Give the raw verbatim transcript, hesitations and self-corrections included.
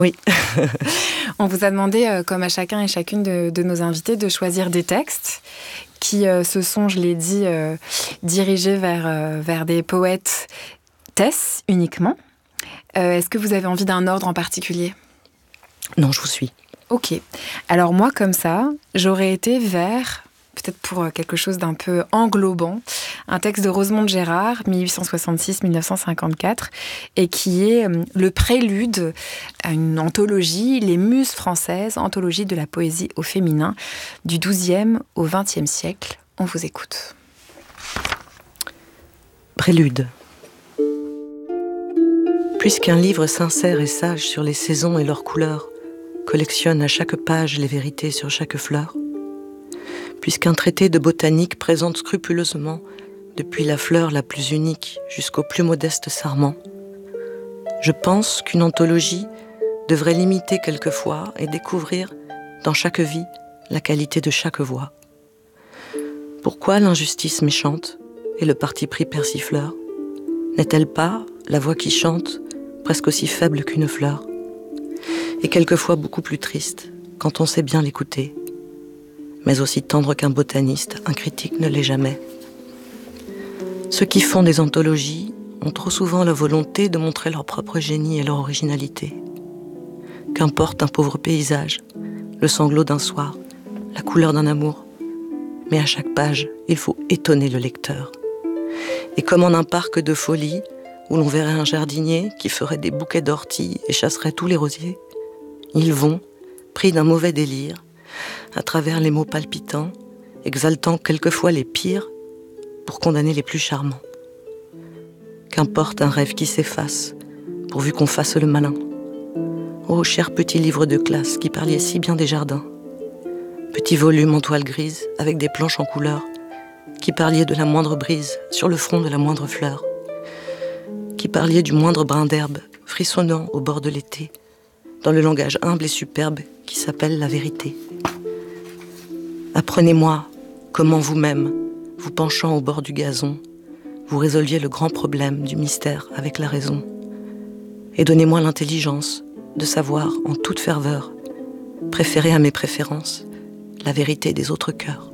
Oui. On vous a demandé, euh, comme à chacun et chacune de, de nos invités, de choisir des textes qui euh, se sont, je l'ai dit, euh, dirigés vers, euh, vers des poètes tesses uniquement. Euh, est-ce que vous avez envie d'un ordre en particulier ? Non, je vous suis. Ok. Alors moi, comme ça, j'aurais été vers, peut-être pour quelque chose d'un peu englobant, un texte de Rosemonde Gérard, mille huit cent soixante-six à mille neuf cent cinquante-quatre, et qui est le prélude à une anthologie, Les Muses françaises, anthologie de la poésie au féminin, du douzième au vingtième siècle. On vous écoute. Prélude. Puisqu'un livre sincère et sage sur les saisons et leurs couleurs collectionne à chaque page les vérités sur chaque fleur, puisqu'un traité de botanique présente scrupuleusement, depuis la fleur la plus unique jusqu'au plus modeste sarment, je pense qu'une anthologie devrait l'imiter quelquefois et découvrir, dans chaque vie, la qualité de chaque voix. Pourquoi l'injustice méchante et le parti pris persifleur n'est-elle pas, la voix qui chante, presque aussi faible qu'une fleur, et quelquefois beaucoup plus triste quand on sait bien l'écouter, mais aussi tendre qu'un botaniste, un critique ne l'est jamais. Ceux qui font des anthologies ont trop souvent la volonté de montrer leur propre génie et leur originalité. Qu'importe un pauvre paysage, le sanglot d'un soir, la couleur d'un amour, mais à chaque page, il faut étonner le lecteur. Et comme en un parc de folie, où l'on verrait un jardinier qui ferait des bouquets d'orties et chasserait tous les rosiers, ils vont, pris d'un mauvais délire, à travers les mots palpitants, exaltant quelquefois les pires pour condamner les plus charmants. Qu'importe un rêve qui s'efface, pourvu qu'on fasse le malin. Ô cher petit livre de classe qui parliez si bien des jardins, petit volume en toile grise avec des planches en couleur, qui parliez de la moindre brise sur le front de la moindre fleur, qui parliez du moindre brin d'herbe frissonnant au bord de l'été, dans le langage humble et superbe qui s'appelle la vérité. Apprenez-moi comment vous-même, vous penchant au bord du gazon, vous résolviez le grand problème du mystère avec la raison. Et donnez-moi l'intelligence de savoir en toute ferveur, préférer à mes préférences, la vérité des autres cœurs.